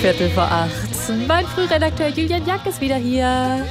7:15. Mein Frühredakteur Julian Jack ist wieder hier.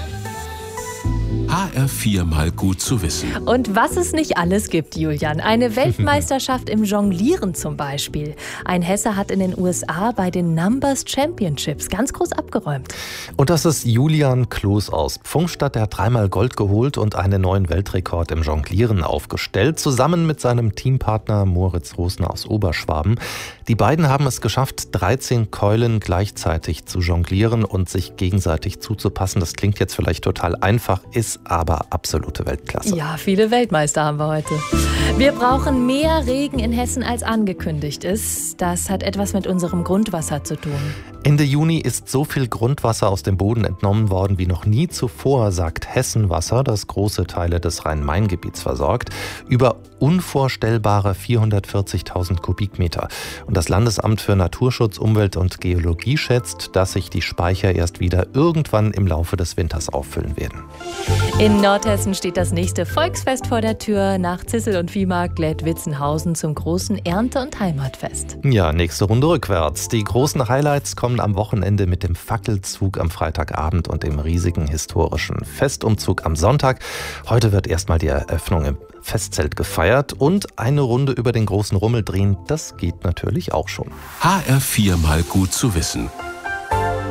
HR4 mal gut zu wissen. Und was es nicht alles gibt, Julian. Eine Weltmeisterschaft im Jonglieren zum Beispiel. Ein Hesse hat in den USA bei den Numbers Championships ganz groß abgeräumt. Und das ist Julian Kloß aus Pfungstadt. Der hat 3-mal Gold geholt und einen neuen Weltrekord im Jonglieren aufgestellt. Zusammen mit seinem Teampartner Moritz Rosner aus Oberschwaben. Die beiden haben es geschafft, 13 Keulen gleichzeitig zu jonglieren und sich gegenseitig zuzupassen. Das klingt jetzt vielleicht total einfach, ist aber absolute Weltklasse. Ja, viele Weltmeister haben wir heute. Wir brauchen mehr Regen in Hessen, als angekündigt ist. Das hat etwas mit unserem Grundwasser zu tun. Ende Juni ist so viel Grundwasser aus dem Boden entnommen worden wie noch nie zuvor, sagt Hessenwasser, das große Teile des Rhein-Main-Gebiets versorgt. Über unvorstellbare 440.000 Kubikmeter. Und das Landesamt für Naturschutz, Umwelt und Geologie schätzt, dass sich die Speicher erst wieder irgendwann im Laufe des Winters auffüllen werden. In Nordhessen steht das nächste Volksfest vor der Tür. Nach Zissel und Viehmarkt lädt Witzenhausen zum großen Ernte- und Heimatfest. Ja, nächste Runde rückwärts. Die großen Highlights kommen am Wochenende mit dem Fackelzug am Freitagabend und dem riesigen historischen Festumzug am Sonntag. Heute wird erstmal die Eröffnung im Festzelt gefeiert und eine Runde über den großen Rummel drehen, das geht natürlich auch schon. HR4 mal gut zu wissen.